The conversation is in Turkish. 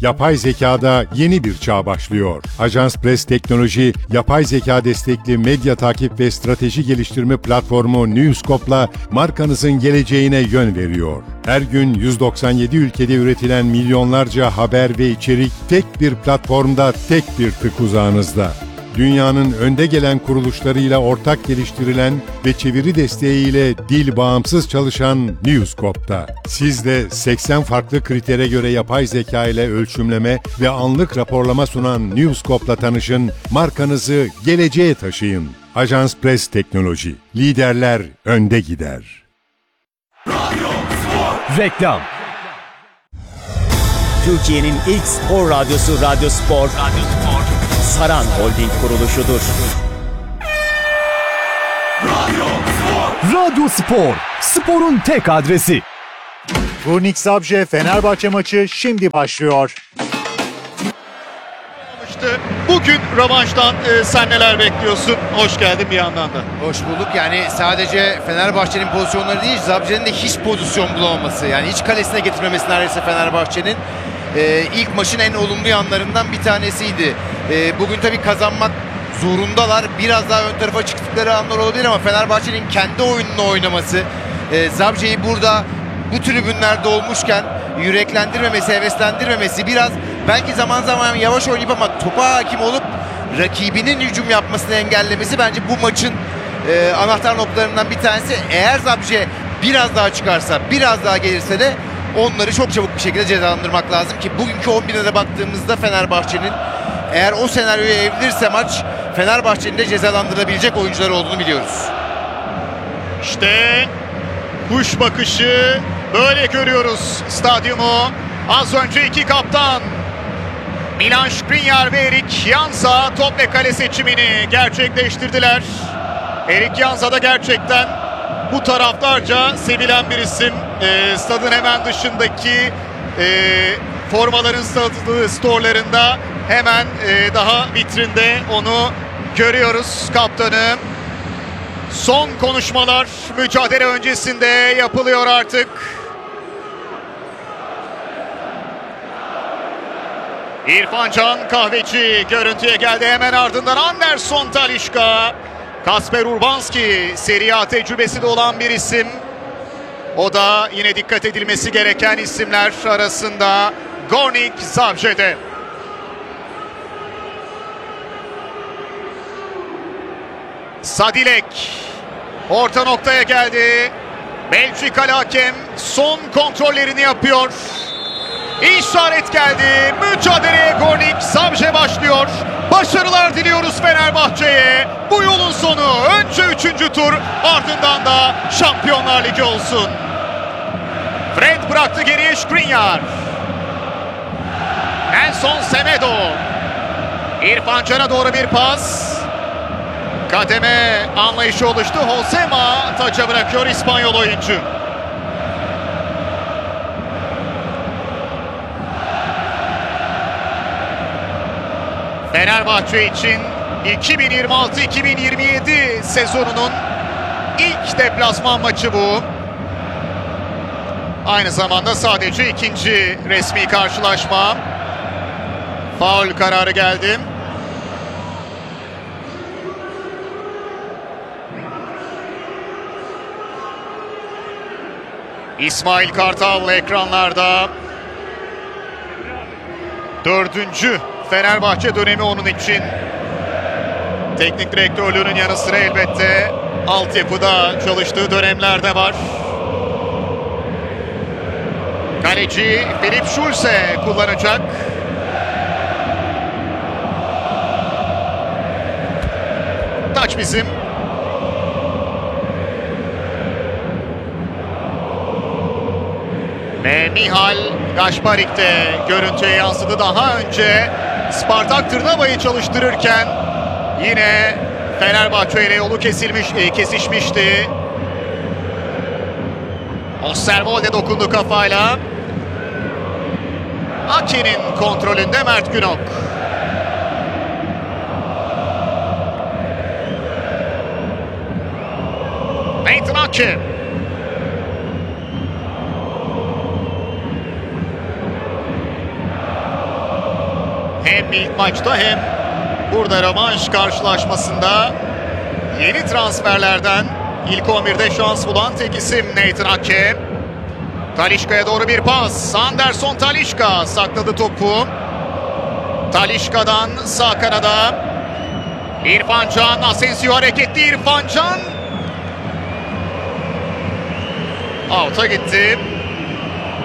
Yapay zekada yeni bir çağ başlıyor. Ajans Press Teknoloji, yapay zeka destekli medya takip ve strateji geliştirme platformu Newscope'la markanızın geleceğine yön veriyor. Her gün 197 ülkede üretilen milyonlarca haber ve içerik tek bir platformda, tek bir tık uzağınızda. Dünyanın önde gelen kuruluşlarıyla ortak geliştirilen ve çeviri desteğiyle dil bağımsız çalışan Newscope'da. Siz de 80 farklı kritere göre yapay zeka ile ölçümleme ve anlık raporlama sunan Newscope'la tanışın, markanızı geleceğe taşıyın. Ajans Press Teknoloji. Liderler önde gider. Reklam. Türkiye'nin ilk spor radyosu Radyo Spor. Saran Holding kuruluşudur. Radyo Spor, sporun tek adresi. Gurnik Zabrze Fenerbahçe maçı şimdi başlıyor. Bugün rövanştan sen neler bekliyorsun? Hoş geldin bir yandan da. Hoş bulduk. Yani sadece Fenerbahçe'nin pozisyonları değil, Zabrze'nin de hiç pozisyon bulamaması. Yani hiç kalesine getirmemesi neredeyse Fenerbahçe'nin. İlk maçın en olumlu yanlarından bir tanesiydi. Bugün tabii kazanmak zorundalar. Biraz daha ön tarafa çıktıkları anlar olabilir ama Fenerbahçe'nin kendi oyununu oynaması, Zabrze'yi burada bu tribünlerde olmuşken yüreklendirmemesi, heveslendirmemesi, biraz belki zaman zaman yavaş oynayıp ama topa hakim olup rakibinin hücum yapmasını engellemesi bence bu maçın anahtar noktalarından bir tanesi. Eğer Zabrze biraz daha çıkarsa, biraz daha gelirse de onları çok çabuk bir şekilde cezalandırmak lazım ki bugünkü 11'e de baktığımızda Fenerbahçe'nin eğer o senaryoya evrilirse maç, Fenerbahçe'nin de cezalandırabilecek oyuncular olduğunu biliyoruz. İşte kuş bakışı böyle görüyoruz stadyumu. Az önce iki kaptan Milan Skriniar ve Erik Jansa top ve kale seçimini gerçekleştirdiler. Erik Jansa da gerçekten bu taraftarca sevilen bir isim. Stadın hemen dışındaki formaların satıldığı storelarında hemen daha vitrinde onu görüyoruz, kaptanı. Son konuşmalar mücadele öncesinde yapılıyor artık. İrfan Can Kahveci görüntüye geldi, hemen ardından Anderson Talisca. Kasper Urbanski Serie A tecrübesi de olan bir isim. O da yine dikkat edilmesi gereken isimler arasında. Gurnik Zabrze'de. Sadilek orta noktaya geldi. Belçikalı hakem son kontrollerini yapıyor. İşaret geldi. Mücadeleye Gurnik Zabrze başlıyor. Başarılar diliyoruz Fenerbahçe'ye. Bu yolun sonu. Önce 3. tur, ardından da Şampiyonlar Ligi olsun. Fred bıraktı geriye Skriniar. Nelson Semedo. İrfan Can'a doğru bir pas. Kademe anlayışı oluştu. Josema taça bırakıyor İspanyol oyuncu. Fenerbahçe için 2026-2027 sezonunun ilk deplasman maçı bu. Aynı zamanda sadece ikinci resmi karşılaşma. Faul kararı geldi. İsmail Kartal ekranlarda. 4. Fenerbahçe dönemi onun için. Teknik direktörlüğünün yanı sıra elbette altyapıda çalıştığı dönemler de var. Kaleci Filip Schulze kullanacak. Taç bizim. Ve Mihal Gašparik de görüntüye yansıdı. Daha önce Spartak Trnava'yı çalıştırırken yine Fenerbahçe ile yolu kesişmişti. Osterwolde dokundu kafayla. Ake'nin kontrolünde Mert Günok. Nathan Ake. Hem ilk maçta hem burada rövanş karşılaşmasında yeni transferlerden ilk 11'de şans bulan tek isim Nathan Ake. Talisca'ya doğru bir pas. Anderson Talisca sakladı topu. Talisca'dan sağ kanada. İrfan Can, Asensio hareketli. İrfan Can out'a gitti.